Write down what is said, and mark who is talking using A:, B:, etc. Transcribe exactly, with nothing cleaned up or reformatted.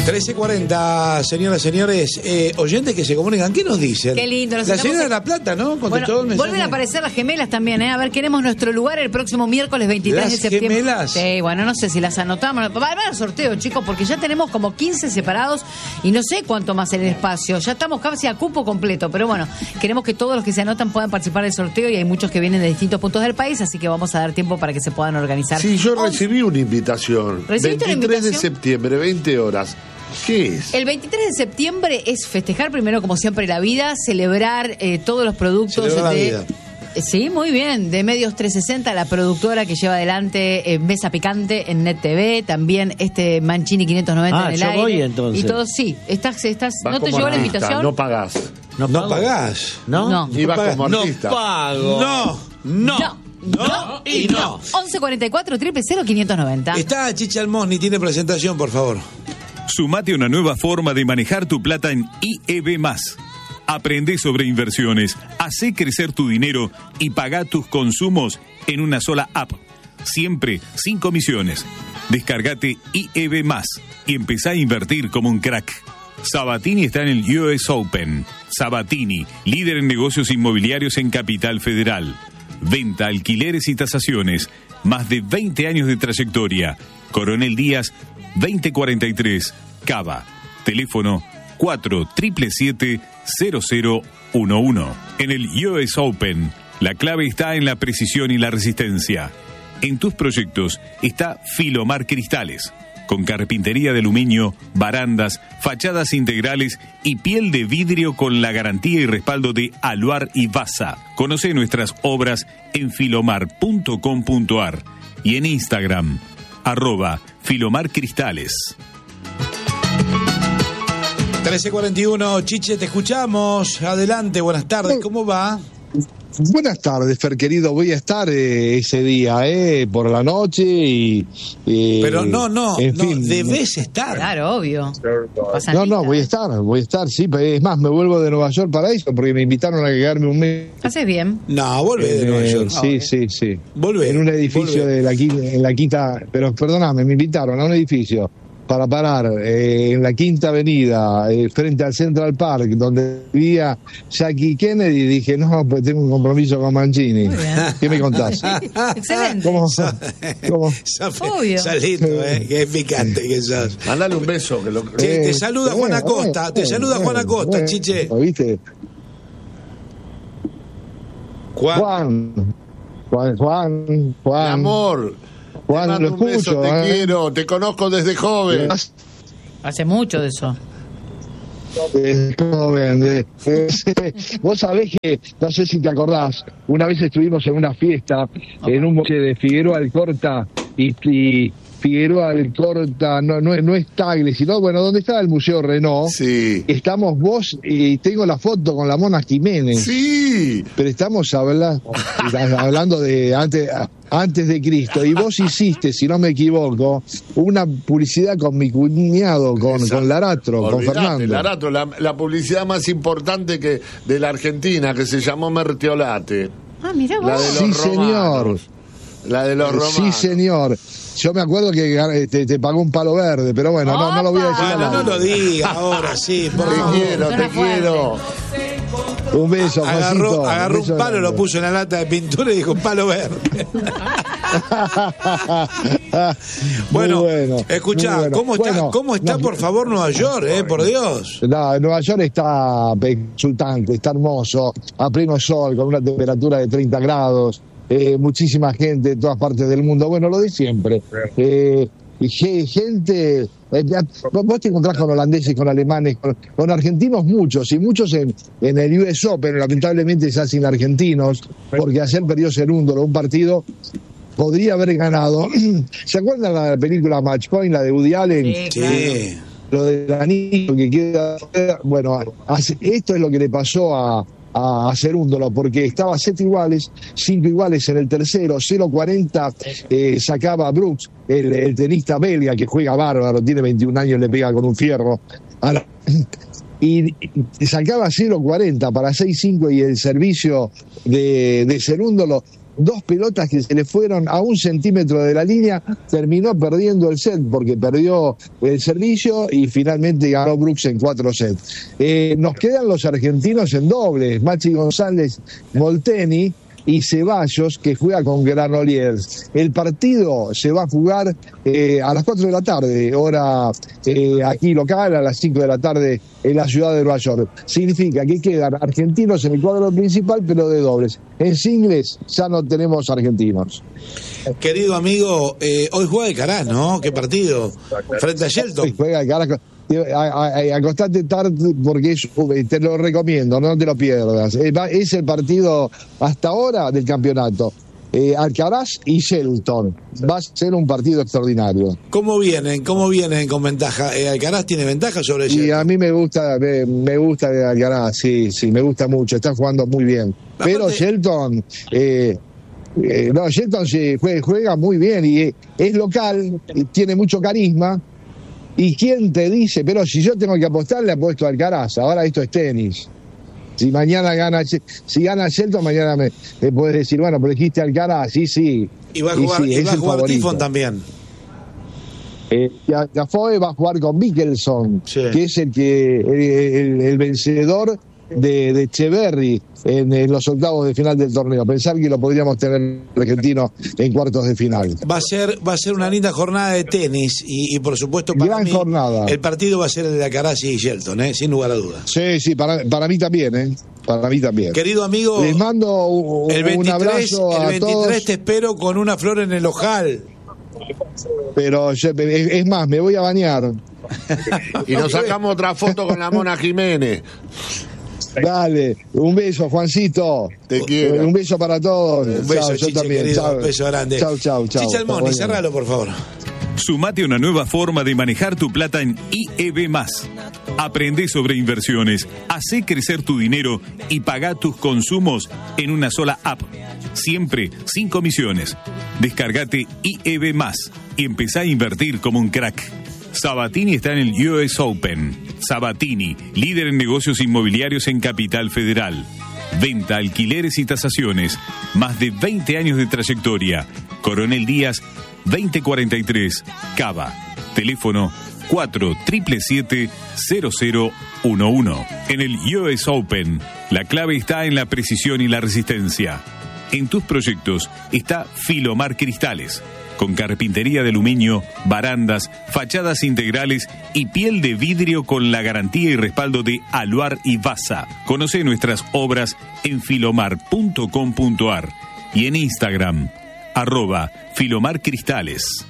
A: trece cuarenta, señoras y señores, eh, oyentes que se comunican, ¿qué nos dicen?
B: Qué lindo.
A: La señora de La Plata, ¿no? Contestó
B: Bueno,
A: el mensaje.
B: vuelven a aparecer las gemelas también, ¿eh? A ver, queremos nuestro lugar el próximo miércoles veintitrés
A: ¿Las
B: de septiembre.
A: gemelas?
B: Sí, bueno, no sé si las anotamos. Va a haber sorteo, chicos, porque ya tenemos como quince separados y no sé cuánto más en el espacio. Ya estamos casi a cupo completo, pero bueno, queremos que todos los que se anotan puedan participar del sorteo y hay muchos que vienen de distintos puntos del país, así que vamos a dar tiempo para que se puedan organizar.
C: Sí, yo recibí una invitación.
B: ¿Recibiste una
C: veintitrés de
B: invitación?
C: septiembre, veinte horas. ¿Qué es?
B: El veintitrés de septiembre es festejar primero, como siempre, la vida, celebrar eh, todos los productos
A: Celebrar
B: de...
A: la vida.
B: Eh, Sí, muy bien, de Medios trescientos sesenta, la productora que lleva adelante eh, Mesa Picante en Net T V, también este Mancini quinientos noventa
D: Ah,
B: en el
D: yo
B: aire.
D: voy, entonces.
B: Y todo, sí, estás, estás,
C: Vas
B: ¿no te
C: como
B: llegó la
C: artista,
B: invitación?
C: No pagás.
D: ¿No,
A: No
D: pago?
A: pagás.
D: ¿No?
B: No.
C: Y vas
A: pagás.
C: como
D: No
C: artista.
D: pago.
A: No, no,
B: No.
A: no y no.
B: once cuarenta y cuatro, cero cero, quinientos noventa.
A: Está Chicha Almosni, tiene presentación, por favor.
E: Sumate a una nueva forma de manejar tu plata en I E B más. Aprende sobre inversiones, hacé crecer tu dinero y pagá tus consumos en una sola app. Siempre sin comisiones. Descargate I E B más y empezá a invertir como un crack. Sabatini está en el U S Open. Sabatini, líder en negocios inmobiliarios en Capital Federal. Venta, alquileres y tasaciones. Más de veinte años de trayectoria. Coronel Díaz, veinte cuarenta y tres, Cava. Teléfono cuatro siete siete siete cero cero uno uno. En el U S Open, la clave está en la precisión y la resistencia. En tus proyectos está Filomar Cristales, con carpintería de aluminio, barandas, fachadas integrales y piel de vidrio con la garantía y respaldo de Aluar y Basa. Conoce nuestras obras en filomar punto com punto ar y en Instagram, arroba Filomar Cristales.
A: trece cuarenta y uno, Chiche, te escuchamos. Adelante, buenas tardes, ¿cómo va?
F: Buenas tardes, Fer, querido. Voy a estar eh, ese día, eh, por la noche y... eh,
A: Pero no, no,
F: en
A: no,
F: fin,
A: debes estar.
B: Claro, obvio. Pasan
F: No, no,
B: lista.
F: voy a estar, voy a estar, sí. pero Es más, me vuelvo de Nueva York para eso, porque me invitaron a quedarme un mes.
B: Haces bien.
A: No, volvé de Nueva
F: Eh,
A: York.
F: sí, sí, sí.
A: Volvé,
F: En un edificio
A: volvé.
F: de la quinta, en la quinta, pero perdóname, me invitaron a un edificio para parar eh, en la Quinta Avenida, eh, frente al Central Park, donde vivía Jackie Kennedy. Dije, no, pues tengo un compromiso con Mancini.
B: Muy bien.
F: ¿Qué me contás?
B: Excelente.
F: ¿Cómo? ¿Cómo?
A: Sabe-
B: Obvio.
A: Salito, eh, que es picante que sos.
C: Mandale un beso. Que lo...
A: Te, te saluda Juan
F: bueno,
A: Acosta,
F: bueno,
A: te saluda
F: bueno,
A: Juan Acosta,
F: bueno,
A: Chiche.
F: ¿Viste?
A: Juan.
F: Juan, Juan, Juan,
C: Mi
F: Juan.
C: amor.
F: Juan,
C: te mando
F: lo
C: un beso,
F: escucho,
C: te
F: eh.
C: quiero. Te conozco desde joven.
B: Hace mucho de eso.
F: Eh, joven, eh, eh, vos sabés que, no sé si te acordás, una vez estuvimos en una fiesta en un boliche de Figueroa Alcorta y, y Figueroa Alcorta no, no, es- no es Tagle, sino, bueno, donde estaba el Museo Renault.
C: Sí.
F: Estamos vos y tengo la foto con la Mona Jiménez.
C: Sí.
F: Pero estamos habla- hablando de antes, antes de Cristo. Y vos hiciste, si no me equivoco, una publicidad con mi cuñado, con,
C: Exacto.
F: con Laratro, con
C: Olvidate,
F: Fernando.
C: Laratro, la, la publicidad más importante que de la Argentina, que se llamó Mertiolate.
B: Ah, mirá
C: La
B: vos.
C: de los
F: Sí,
C: romanos. La de los romanos.
F: Sí, señor. Yo me acuerdo que eh, te, te pagó un palo verde, pero bueno, no, no lo voy a decir.
A: Bueno,
F: al
A: no
F: aire.
A: lo diga ahora, sí, por
C: Te
A: favor.
C: quiero,
B: Suena
C: te
B: fuerte.
C: quiero.
F: Un beso,
A: Agarró,
F: Juancito,
A: agarró un
F: beso
A: palo, lo
F: grande.
A: puso en la lata de pintura y dijo un palo verde. Bueno,
F: Muy bueno,
A: escuchá,
F: muy bueno.
A: ¿cómo está,
F: Bueno,
A: cómo está
F: no,
A: por favor Nueva York, eh, por Dios?
F: No, Nueva York está exultante, está hermoso, a pleno sol, con una temperatura de treinta grados, eh, muchísima gente de todas partes del mundo, bueno, lo de siempre. Eh, y ge- gente, eh, vos te encontrás con holandeses, con alemanes, con, con argentinos muchos, y muchos en, en el U S Open, lamentablemente ya sin argentinos, porque ayer perdió Cerúndolo, un partido podría haber ganado. ¿Se acuerdan la película Match Point, la de Woody Allen?
B: Sí, claro.
A: Sí.
F: Lo del anillo que queda, bueno, hace- esto es lo que le pasó a, a, a Cerúndolo, porque estaba siete iguales, cinco iguales en el tercero, cero cuarenta eh, sacaba a Brooks, el, el tenista belga que juega bárbaro, tiene veintiún años, le pega con un fierro. Ahora, y, y sacaba cero cuarenta para seis cinco y el servicio de, de Cerúndolo dos pelotas que se le fueron a un centímetro de la línea, terminó perdiendo el set porque perdió el servicio y finalmente ganó Brooks en cuatro sets. Eh, nos quedan los argentinos en dobles, Machi González Molteni y Ceballos, que juega con Granollers. El partido se va a jugar eh, a las cuatro de la tarde, hora eh, aquí local, a las cinco de la tarde en la ciudad de Nueva York. Significa que quedan argentinos en el cuadro principal, pero de dobles. En singles ya no tenemos argentinos.
A: Querido amigo, eh, hoy juega Alcaraz, ¿no? ¿Qué partido? Frente a Shelton.
F: Hoy juega Alcaraz. Acostate tarde porque es, te lo recomiendo, no te lo pierdas. Es el partido hasta ahora del campeonato. Eh, Alcaraz y Shelton. Va a ser un partido extraordinario.
A: ¿Cómo vienen? ¿Cómo vienen con ventaja? Eh, ¿Alcaraz tiene ventaja sobre Shelton?
F: Y a mí me gusta, me, me gusta Alcaraz, sí, sí, me gusta mucho. Está jugando muy bien. Aparte, pero Shelton, eh, eh, no, Shelton se juega, juega muy bien y es local, y tiene mucho carisma. ¿Y quién te dice? Pero si yo tengo que apostar, le apuesto a Alcaraz. Ahora esto es tenis. Si mañana gana, si gana Shelton, mañana me, me puedes decir, bueno, pero dijiste Alcaraz, sí, sí.
A: Y va a jugar,
F: sí,
A: y va a jugar Tifón también.
F: Eh, Tiafoe va a jugar con Mickelson, sí, que es el que el, el, el vencedor de, de Echeverry en, en los octavos de final del torneo. Pensar que lo podríamos tener argentino en cuartos de final.
A: Va a ser va a ser una linda jornada de tenis y, y por supuesto para
F: gran
A: mí,
F: jornada.
A: El partido va a ser el de Alcaraz y Shelton, ¿eh? Sin lugar a dudas.
F: Sí, sí, para, para mí también, ¿eh? Para mí también.
A: Querido amigo,
F: les mando un,
A: el veintitrés,
F: un abrazo a
A: el veintitrés
F: todos.
A: Te espero con una flor en el ojal.
F: Pero yo, es, es más, me voy a bañar.
C: Y nos sacamos otra foto con la Mona Jiménez.
F: Dale, un beso, Juancito.
C: Te quiero.
F: Un beso para todos.
A: Un beso,
F: chau,
A: Chiche,
F: yo también.
A: querido,
F: Chau.
A: un beso grande.
F: Chau, chau, chau.
A: Chiche Almoni, cerralo, por favor.
E: Sumate a una nueva forma de manejar tu plata en I E B más. Aprende sobre inversiones, hacé crecer tu dinero y pagá tus consumos en una sola app. Siempre sin comisiones. Descargate I E B más y empezá a invertir como un crack. Sabatini está en el U S Open. Sabatini, líder en negocios inmobiliarios en Capital Federal. Venta, alquileres y tasaciones. Más de veinte años de trayectoria. Coronel Díaz, veinte cuarenta y tres, Cava. Teléfono cuatro siete siete cero cero uno uno. En el U S Open, la clave está en la precisión y la resistencia. En tus proyectos está Filomar Cristales, con carpintería de aluminio, barandas, fachadas integrales y piel de vidrio con la garantía y respaldo de Aluar y Vasa. Conoce nuestras obras en filomar punto com punto ar y en Instagram, arroba Filomar Cristales.